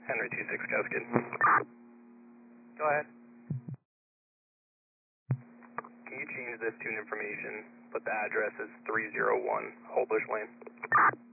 Henry 26, Cascade. Go ahead. Can you change this tune information? Put the address as 301 Holbush Lane.